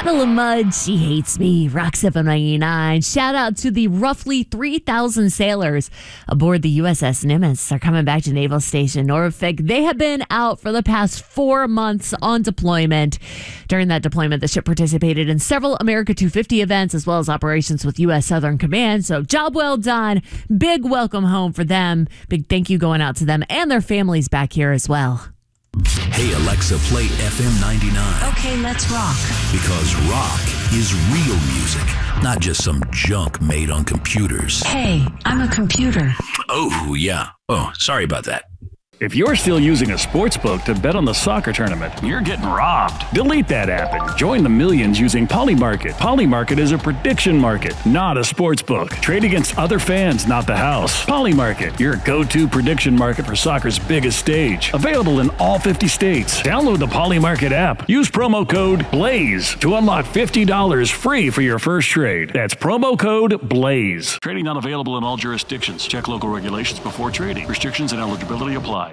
Puddle of Mud, She Hates Me, Rock 799. Shout out to the roughly 3,000 sailors aboard the USS Nimitz. They're coming back to Naval Station Norfolk. They have been out for the past 4 months on deployment. During that deployment, the ship participated in several America 250 events as well as operations with U.S. Southern Command. So job well done. Big welcome home for them. Big thank you going out to them and their families back here as well. Hey, Alexa, play FM 99. Okay, let's rock. Because rock is real music, not just some junk made on computers. Hey, I'm a computer. Oh, yeah. Oh, sorry about that. If you're still using a sportsbook to bet on the soccer tournament, you're getting robbed. Delete that app and join the millions using Polymarket. Polymarket is a prediction market, not a sportsbook. Trade against other fans, not the house. Polymarket, your go-to prediction market for soccer's biggest stage. Available in all 50 states. Download the Polymarket app. Use promo code BLAZE to unlock $50 free for your first trade. That's promo code BLAZE. Trading not available in all jurisdictions. Check local regulations before trading. Restrictions and eligibility apply.